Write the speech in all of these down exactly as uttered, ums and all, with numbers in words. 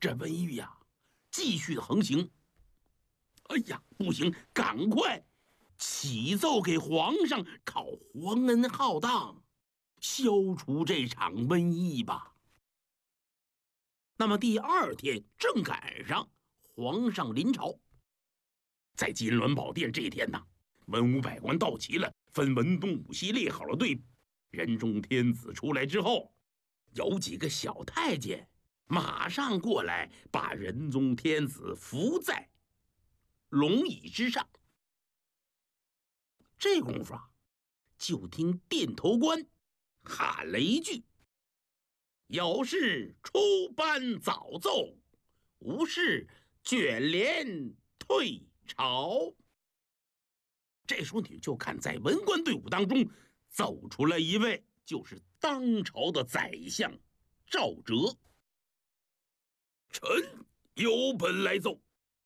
这瘟疫呀，继续横行。哎呀，不行，赶快启奏给皇上，考皇恩浩荡，消除这场瘟疫吧。那么第二天正赶上皇上临朝，在金銮宝殿这天呢，文武百官到齐了，分文东武西列好了队。仁宗天子出来之后，有几个小太监马上过来，把仁宗天子扶在龙椅之上。这功夫啊，就听殿头官喊了一句：“有事出班早奏，无事卷帘退朝。”这时候你就看在文官队伍当中走出来一位，就是当朝的宰相赵哲。臣有本来奏。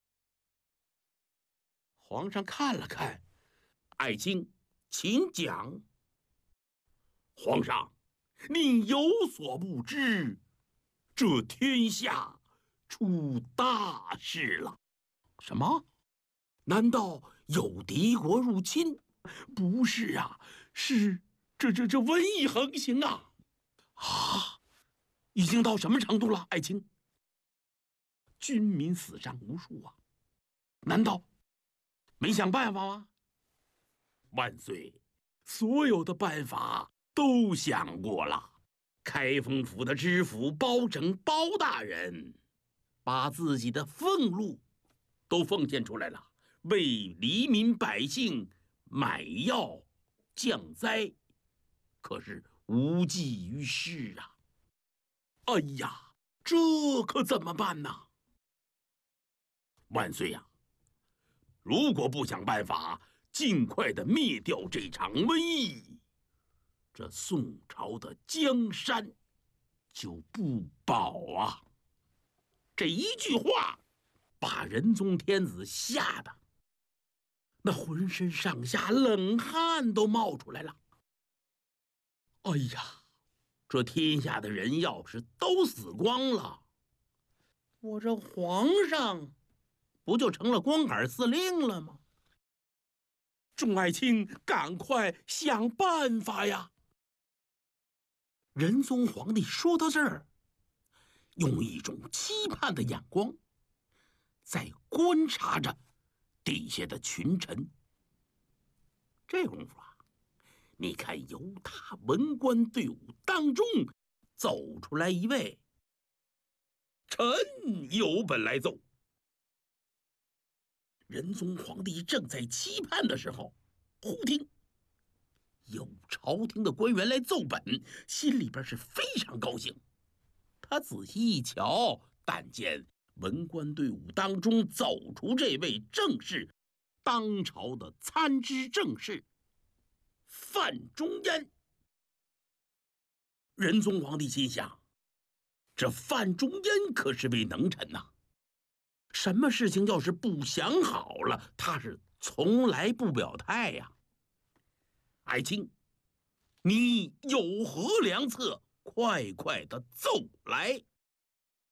皇上看了看，爱卿，请讲。皇上，你有所不知，这天下出大事了。什么？难道有敌国入侵？不是啊，是这这这瘟疫横行啊！啊，已经到什么程度了，爱卿？军民死伤无数啊！难道没想办法吗？万岁，所有的办法都想过了。开封府的知府包拯包大人，把自己的俸禄都奉献出来了，为黎民百姓买药降灾，可是无济于事啊！哎呀，这可怎么办呢？万岁呀！如果不想办法尽快的灭掉这场瘟疫，这宋朝的江山就不保啊！这一句话把仁宗天子吓得那浑身上下冷汗都冒出来了。哎呀，这天下的人要是都死光了，我这皇上不就成了光杆司令了吗？众爱卿，赶快想办法呀！仁宗皇帝说到这儿，用一种期盼的眼光在观察着底下的群臣。这功夫啊，你看由他文官队伍当中走出来一位，臣有本来奏。仁宗皇帝正在期盼的时候，忽听有朝廷的官员来奏本，心里边是非常高兴。他仔细一瞧，但见文官队伍当中走出这位正是当朝的参知政事范仲淹。仁宗皇帝心想，这范仲淹可是位能臣呐、啊，什么事情要是不想好了，他是从来不表态呀。爱卿，你有何良策？快快的奏来。